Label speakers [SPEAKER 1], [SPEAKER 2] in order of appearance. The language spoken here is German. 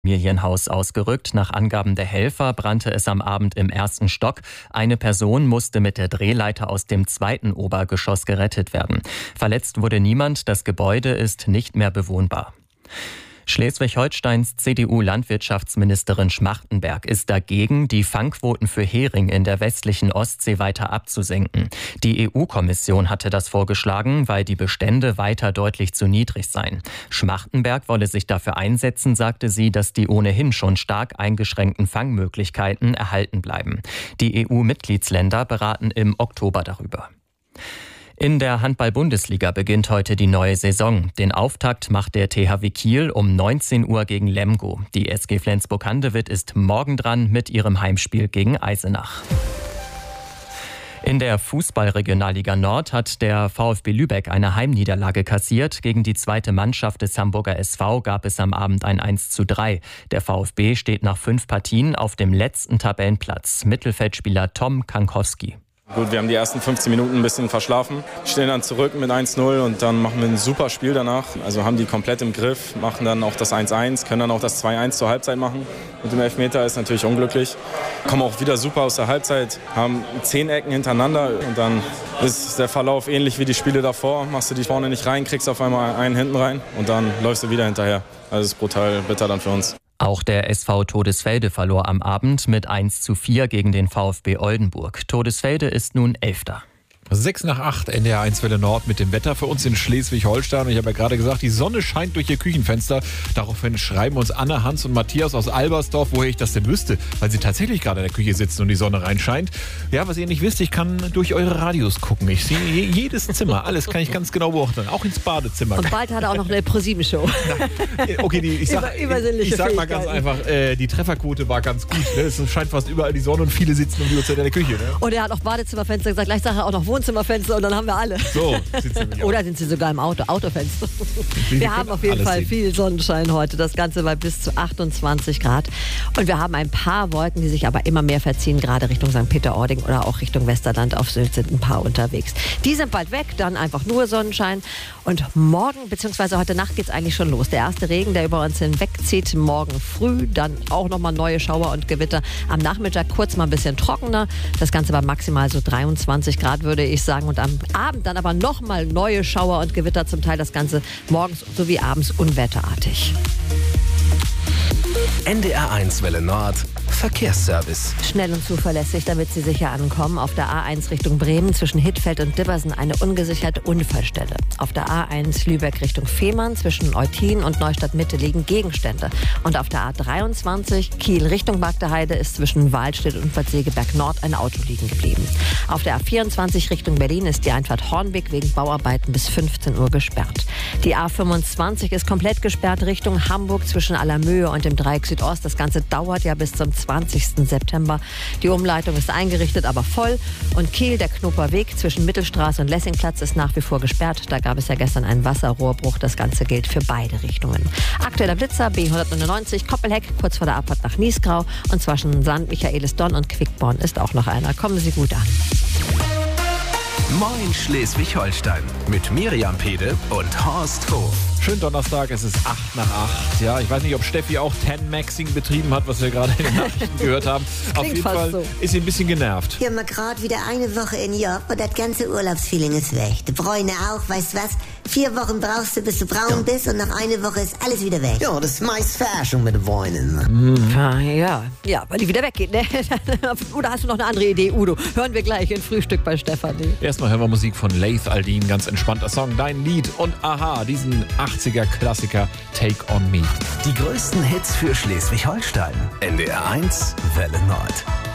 [SPEAKER 1] Familienhaus ausgerückt. Nach Angaben der Helfer brannte es am Abend im ersten Stock. Eine Person musste mit der Drehleiter aus dem zweiten Obergeschoss gerettet werden. Verletzt wurde niemand. Das Gebäude ist nicht mehr bewohnbar. Schleswig-Holsteins CDU-Landwirtschaftsministerin Schmachtenberg ist dagegen, die Fangquoten für Hering in der westlichen Ostsee weiter abzusenken. Die EU-Kommission hatte das vorgeschlagen, weil die Bestände weiter deutlich zu niedrig seien. Schmachtenberg wolle sich dafür einsetzen, sagte sie, dass die ohnehin schon stark eingeschränkten Fangmöglichkeiten erhalten bleiben. Die EU-Mitgliedsländer beraten im Oktober darüber. In der Handball-Bundesliga beginnt heute die neue Saison. Den Auftakt macht der THW Kiel um 19 Uhr gegen Lemgo. Die SG Flensburg-Handewitt ist morgen dran mit ihrem Heimspiel gegen Eisenach. In der Fußball-Regionalliga Nord hat der VfB Lübeck eine Heimniederlage kassiert. Gegen die zweite Mannschaft des Hamburger SV gab es am Abend ein 1:3. Der VfB steht nach 5 Partien auf dem letzten Tabellenplatz. Mittelfeldspieler Tom Kankowski.
[SPEAKER 2] Gut, wir haben die ersten 15 Minuten ein bisschen verschlafen, stehen dann zurück mit 1:0 und dann machen wir ein super Spiel danach. Also haben die komplett im Griff, machen dann auch das 1:1, können dann auch das 2:1 zur Halbzeit machen. Mit dem Elfmeter ist natürlich unglücklich. Kommen auch wieder super aus der Halbzeit, haben 10 Ecken hintereinander und dann ist der Verlauf ähnlich wie die Spiele davor. Machst du die vorne nicht rein, kriegst auf einmal einen hinten rein und dann läufst du wieder hinterher. Also das ist brutal bitter dann für uns.
[SPEAKER 1] Auch der SV Todesfelde verlor am Abend mit 1:4 gegen den VfB Oldenburg. Todesfelde ist nun 11.
[SPEAKER 3] 6:08, NDR 1 Welle Nord mit dem Wetter für uns in Schleswig-Holstein. Und ich habe ja gerade gesagt, die Sonne scheint durch ihr Küchenfenster. Daraufhin schreiben uns Anne, Hans und Matthias aus Albersdorf, woher ich das denn wüsste, weil sie tatsächlich gerade in der Küche sitzen und die Sonne reinscheint. Ja, was ihr nicht wisst, ich kann durch eure Radios gucken. Ich sehe jedes Zimmer, alles kann ich ganz genau beobachten, auch ins Badezimmer.
[SPEAKER 4] Und bald hat er auch noch eine ProSieben-Show.
[SPEAKER 3] Okay, ich sag mal ganz einfach, die Trefferquote war ganz gut. Ne? Es scheint fast überall die Sonne und viele sitzen um die Uhrzeit in der Küche. Ne?
[SPEAKER 4] Und er hat auch Badezimmerfenster gesagt, gleich sagt er auch noch Wohnzimmerfenster und dann haben wir alle.
[SPEAKER 3] So,
[SPEAKER 4] oder sind sie sogar im Autofenster. Wir haben auf jeden Fall
[SPEAKER 3] sehen.
[SPEAKER 4] Viel Sonnenschein heute. Das Ganze bei bis zu 28 Grad. Und wir haben ein paar Wolken, die sich aber immer mehr verziehen, gerade Richtung St. Peter-Ording oder auch Richtung Westerland. Auf Sylt sind ein paar unterwegs. Die sind bald weg, dann einfach nur Sonnenschein. Und morgen bzw. heute Nacht geht es eigentlich schon los. Der erste Regen, der über uns hinwegzieht, morgen früh. Dann auch nochmal neue Schauer und Gewitter. Am Nachmittag kurz mal ein bisschen trockener. Das Ganze bei maximal so 23 Grad, würde ich sagen. Und am Abend dann aber nochmal neue Schauer und Gewitter. Zum Teil das Ganze morgens sowie abends unwetterartig.
[SPEAKER 5] NDR 1 Welle Nord. Verkehrsservice.
[SPEAKER 4] Schnell und zuverlässig, damit Sie sicher ankommen. Auf der A1 Richtung Bremen zwischen Hittfeld und Dibbersen eine ungesicherte Unfallstelle. Auf der A1 Lübeck Richtung Fehmarn zwischen Eutin und Neustadt Mitte liegen Gegenstände. Und auf der A23 Kiel Richtung Bagdeheide ist zwischen Waldstedt und Bad Segeberg Nord ein Auto liegen geblieben. Auf der A24 Richtung Berlin ist die Einfahrt Hornbeck wegen Bauarbeiten bis 15 Uhr gesperrt. Die A25 ist komplett gesperrt Richtung Hamburg zwischen Allermöhe und dem Dreieck Südost. Das Ganze dauert ja bis zum 20. September. Die Umleitung ist eingerichtet, aber voll. Und Kiel, der Knoper Weg zwischen Mittelstraße und Lessingplatz ist nach wie vor gesperrt. Da gab es ja gestern einen Wasserrohrbruch. Das Ganze gilt für beide Richtungen. Aktueller Blitzer B199 Koppelheck, kurz vor der Abfahrt nach Niesgrau. Und zwischen St. Michaelis-Donn und Quickborn ist auch noch einer. Kommen Sie gut an.
[SPEAKER 5] Moin Schleswig-Holstein mit Miriam Pede und Horst Hof.
[SPEAKER 3] Schönen Donnerstag, es ist 7:08. Ja, ich weiß nicht, ob Steffi auch 10-Maxing betrieben hat, was wir gerade in den Nachrichten gehört haben. Auf jeden Fall so. Ist sie ein bisschen genervt.
[SPEAKER 6] Wir haben gerade wieder eine Woche in Job und das ganze Urlaubsfeeling ist weg. Die Bräune auch, weißt du was? 4 Wochen brauchst du, bis du braun bist und nach einer Woche ist alles wieder weg.
[SPEAKER 7] Ja, das ist meist Verarschung mit den Bräunen.
[SPEAKER 4] Ja, weil die wieder weggeht, ne? Oder hast du noch eine andere Idee, Udo? Hören wir gleich in Frühstück bei Stefanie.
[SPEAKER 3] Erstmal hören wir Musik von Laith Al-Deen, ganz entspannter Song, Dein Lied und Aha, diesen 80er-Klassiker Take on Me.
[SPEAKER 5] Die größten Hits für Schleswig-Holstein. NDR 1 Welle Nord.